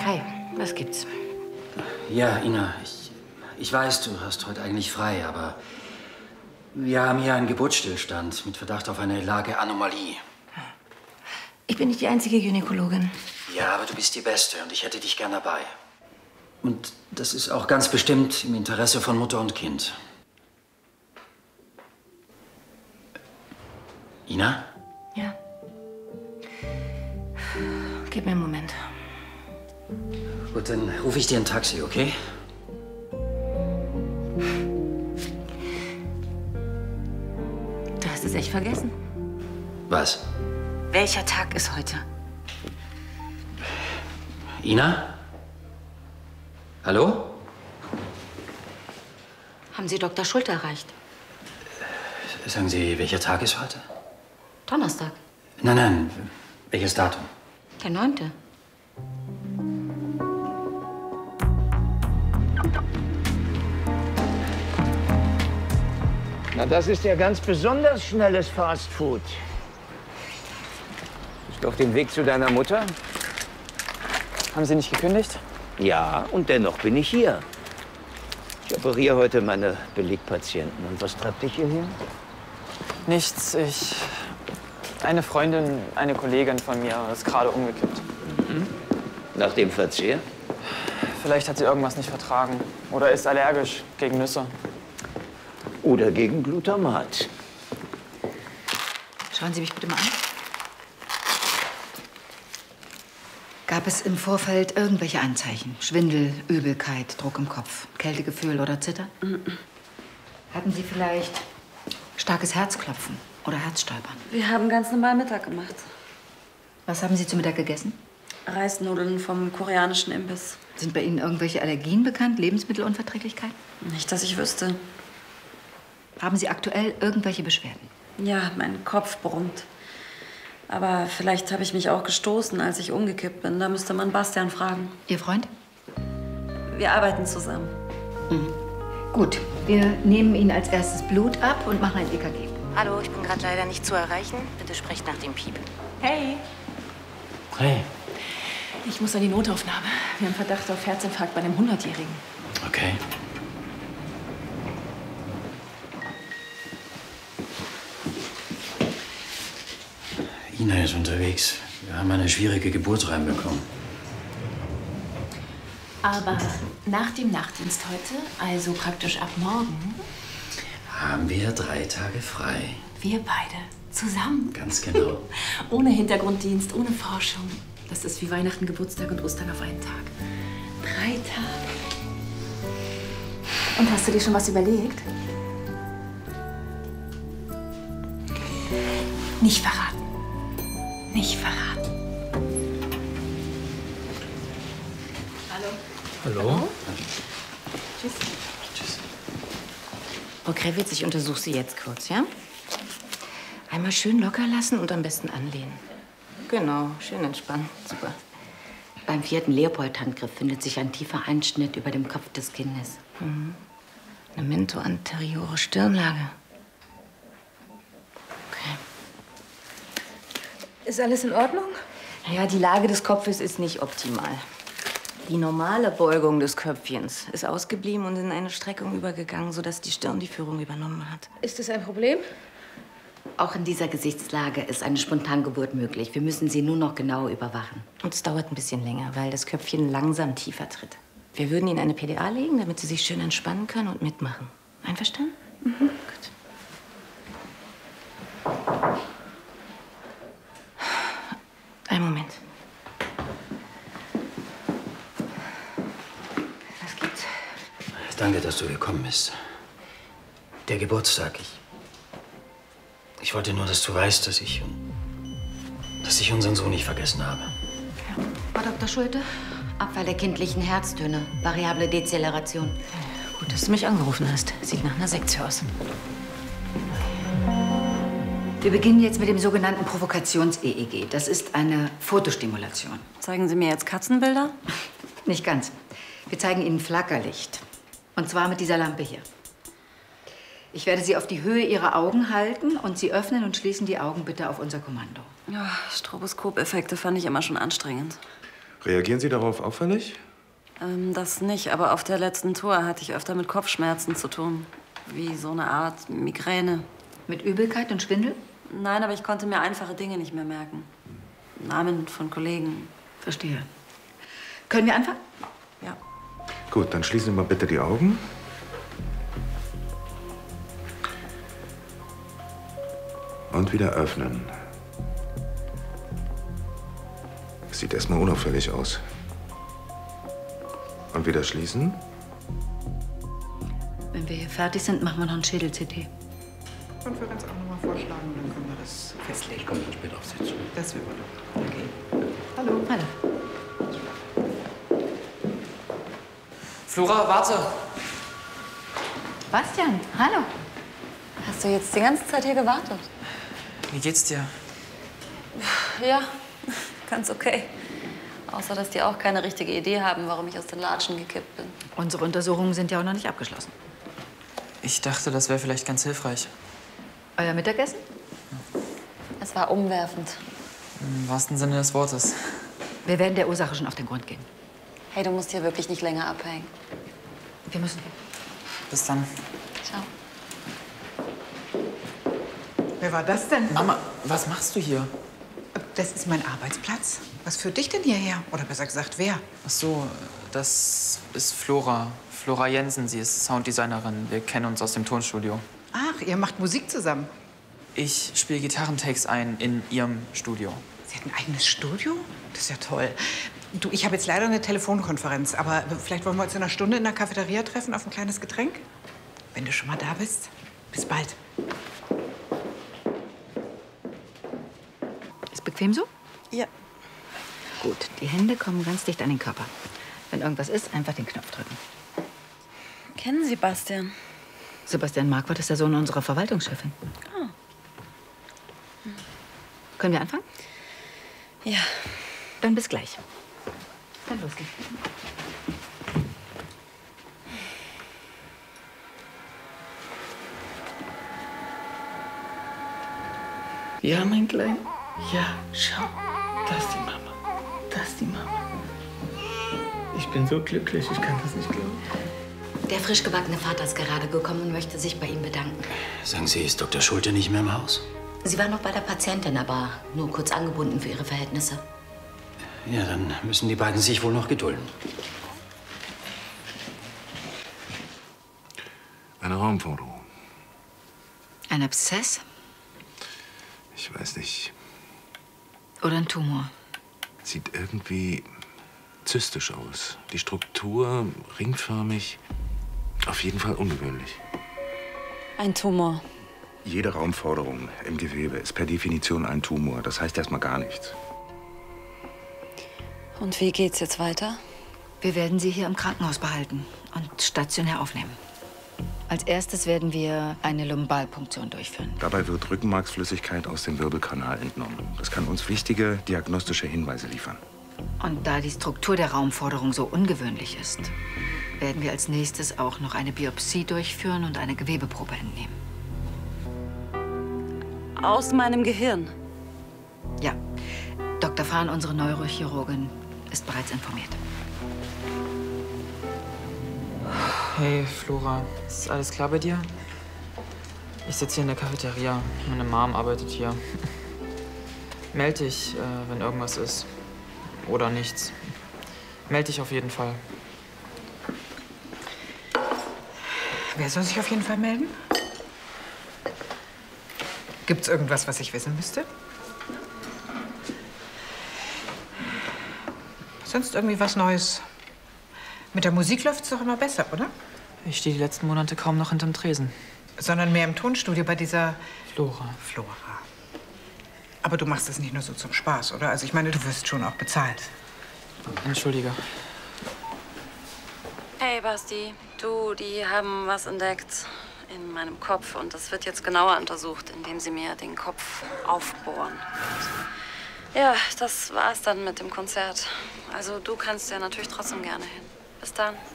Kai, was gibt's? Ja, Ina, ich weiß, du hast heute eigentlich frei, aber wir haben hier einen Geburtsstillstand mit Verdacht auf eine Lageanomalie. Ich bin nicht die einzige Gynäkologin. Ja, aber du bist die Beste und ich hätte dich gern dabei. Und das ist auch ganz bestimmt im Interesse von Mutter und Kind. Ina? Ja. Gib mir einen Moment. Gut, dann rufe ich dir ein Taxi, okay? Du hast es echt vergessen. Was? Welcher Tag ist heute? Ina? Hallo? Haben Sie Dr. Schulte erreicht? Sagen Sie, welcher Tag ist heute? Donnerstag. Nein, welches Datum? Der 9. Na, das ist ja ganz besonders schnelles Fastfood. Bist du auf dem Weg zu deiner Mutter? Haben Sie nicht gekündigt? Ja, und dennoch bin ich hier. Ich operiere heute meine Belegpatienten. Und was treibt dich hierher? Nichts. Eine Freundin, eine Kollegin von mir ist gerade umgekippt. Mhm. Nach dem Verzehr? Vielleicht hat sie irgendwas nicht vertragen. Oder ist allergisch gegen Nüsse. Oder gegen Glutamat. Schauen Sie mich bitte mal an. Gab es im Vorfeld irgendwelche Anzeichen? Schwindel, Übelkeit, Druck im Kopf, Kältegefühl oder Zittern? Hatten Sie vielleicht starkes Herzklopfen oder Herzstolpern? Wir haben ganz normal Mittag gemacht. Was haben Sie zu Mittag gegessen? Reisnudeln vom koreanischen Imbiss. Sind bei Ihnen irgendwelche Allergien bekannt? Lebensmittelunverträglichkeiten? Nicht, dass ich wüsste. Haben Sie aktuell irgendwelche Beschwerden? Ja, mein Kopf brummt. Aber vielleicht habe ich mich auch gestoßen, als ich umgekippt bin. Da müsste man Bastian fragen. Ihr Freund? Wir arbeiten zusammen. Mhm. Gut, wir nehmen Ihnen als erstes Blut ab und machen ein EKG. Hallo, ich bin gerade leider nicht zu erreichen. Bitte sprecht nach dem Piep. Hey, Hey. ich muss an die Notaufnahme. Wir haben Verdacht auf Herzinfarkt bei einem 100-Jährigen. Okay. Ina ist unterwegs. Wir haben eine schwierige Geburt reinbekommen. Aber nach dem Nachtdienst heute, also praktisch ab morgen, Haben wir 3 Tage frei. wir beide zusammen. Ganz genau. Ohne Hintergrunddienst, ohne Forschung. Das ist wie Weihnachten, Geburtstag und Ostern auf einen Tag. 3 Tage. Und hast du dir schon was überlegt? Nicht verraten. Nicht verraten. Hallo. Hallo? Tschüss. Tschüss. Frau Krewitz, ich untersuche Sie jetzt kurz, ja? Einmal schön locker lassen und am besten anlehnen. Genau, schön entspannen. Super. Beim 4. Leopold-Handgriff findet sich ein tiefer Einschnitt über dem Kopf des Kindes. Mhm. Eine minto-anteriore Stirnlage. Okay. Ist alles in Ordnung? Ja, die Lage des Kopfes ist nicht optimal. Die normale Beugung des Köpfchens ist ausgeblieben und in eine Streckung übergegangen, sodass die Stirn die Führung übernommen hat. Ist das ein Problem? Auch in dieser Gesichtslage ist eine Spontangeburt möglich. Wir müssen sie nur noch genau überwachen. Und es dauert ein bisschen länger, weil das Köpfchen langsam tiefer tritt. Wir würden Ihnen eine PDA legen, damit Sie sich schön entspannen können und mitmachen. Einverstanden? Mhm. Gut. Einen Moment. Was gibt's? Danke, dass du gekommen bist. Der Geburtstag. Ich wollte nur, dass du weißt, dass ich unseren Sohn nicht vergessen habe. Frau Dr. Schulte, Abfall der kindlichen Herztöne, variable Dezeleration. Gut, dass du mich angerufen hast. Sieht nach einer Sektion aus. Wir beginnen jetzt mit dem sogenannten Provokations-EEG. Das ist eine Fotostimulation. Zeigen Sie mir jetzt Katzenbilder? Nicht ganz. Wir zeigen Ihnen Flackerlicht. Und zwar mit dieser Lampe hier. Ich werde Sie auf die Höhe Ihrer Augen halten und Sie öffnen und schließen die Augen bitte auf unser Kommando. Ja, Stroboskopeffekte fand ich immer schon anstrengend. Reagieren Sie darauf auffällig? Das nicht, aber auf der letzten Tour hatte ich öfter mit Kopfschmerzen zu tun. Wie so eine Art Migräne. Mit Übelkeit und Schwindel? Nein, aber ich konnte mir einfache Dinge nicht mehr merken. Namen von Kollegen. Verstehe. Können wir anfangen? Ja. Gut, dann schließen Sie mal bitte die Augen. Und wieder öffnen. Sieht erstmal unauffällig aus. Und wieder schließen. Wenn wir hier fertig sind, machen wir noch ein Schädel-CT. Konferenz auch noch mal vorschlagen und dann können wir das festlegen. Ich komme dann später auf Sie zu. Das wäre gut. Okay. Hallo. Hallo. Flora, warte. Bastian, hallo. Hast du jetzt die ganze Zeit hier gewartet? Wie geht's dir? Ja, ganz okay. Außer, dass die auch keine richtige Idee haben, warum ich aus den Latschen gekippt bin. Unsere Untersuchungen sind ja auch noch nicht abgeschlossen. Ich dachte, das wäre vielleicht ganz hilfreich. Euer Mittagessen? Es war umwerfend. Im wahrsten Sinne des Wortes. Wir werden der Ursache schon auf den Grund gehen. Hey, du musst hier wirklich nicht länger abhängen. Wir müssen. Bis dann. Ciao. Wer war das denn? Mama, was machst du hier? Das ist mein Arbeitsplatz. Was führt dich denn hierher? Oder besser gesagt, wer? Ach so, das ist Flora. Flora Jensen, sie ist Sounddesignerin. Wir kennen uns aus dem Tonstudio. Ach, ihr macht Musik zusammen. Ich spiele Gitarrentakes ein in ihrem Studio. Sie hat ein eigenes Studio? Das ist ja toll. Du, ich habe jetzt leider eine Telefonkonferenz, aber vielleicht wollen wir uns in einer Stunde in der Cafeteria treffen auf ein kleines Getränk? Wenn du schon mal da bist. Bis bald. Ist bequem so? Ja. Gut, die Hände kommen ganz dicht an den Körper. Wenn irgendwas ist, einfach den Knopf drücken. Kennen Sie Bastian? Sebastian Marquardt ist der Sohn unserer Verwaltungschefin. Oh. Können wir anfangen? Ja. Dann bis gleich. Dann los geht's. Ja, mein Kleiner. Ja, schau. Das ist die Mama. Das ist die Mama. Ich bin so glücklich, ich kann das nicht glauben. Der frisch gebackene Vater ist gerade gekommen und möchte sich bei Ihnen bedanken. Sagen Sie, ist Dr. Schulte nicht mehr im Haus? Sie war noch bei der Patientin, aber nur kurz angebunden für ihre Verhältnisse. Ja, dann müssen die beiden sich wohl noch gedulden. Eine Raumforderung. Ein Abszess Ich weiß nicht. oder ein Tumor? Sieht irgendwie zystisch aus. Die Struktur ringförmig. Auf jeden Fall ungewöhnlich. Ein Tumor. Jede Raumforderung im Gewebe ist per Definition ein Tumor. Das heißt erstmal gar nichts. Und wie geht's jetzt weiter? Wir werden sie hier im Krankenhaus behalten und stationär aufnehmen. Als erstes werden wir eine Lumbalpunktion durchführen. Dabei wird Rückenmarksflüssigkeit aus dem Wirbelkanal entnommen. Das kann uns wichtige diagnostische Hinweise liefern. Und da die Struktur der Raumforderung so ungewöhnlich ist, werden wir als nächstes auch noch eine Biopsie durchführen und eine Gewebeprobe entnehmen. Aus meinem Gehirn. Ja, Dr. Fahn, unsere Neurochirurgin, ist bereits informiert. Hey, Flora, ist alles klar bei dir? Ich sitze hier in der Cafeteria. Meine Mom arbeitet hier. Meld dich, wenn irgendwas ist. Oder nichts. Meld dich auf jeden Fall. Wer soll sich auf jeden Fall melden? Gibt's irgendwas, was ich wissen müsste? Sonst irgendwie was Neues? Mit der Musik läuft's doch immer besser, oder? Ich stehe die letzten Monate kaum noch hinterm Tresen. Sondern mehr im Tonstudio bei dieser Flora. Flora. Aber du machst das nicht nur so zum Spaß, oder? Also ich meine, du wirst schon auch bezahlt. Entschuldige. Hey, Basti. Du, die haben was entdeckt in meinem Kopf. Und das wird jetzt genauer untersucht, indem sie mir den Kopf aufbohren. Ja, das war's dann mit dem Konzert. Also du kannst ja natürlich trotzdem gerne hin. Bis dann.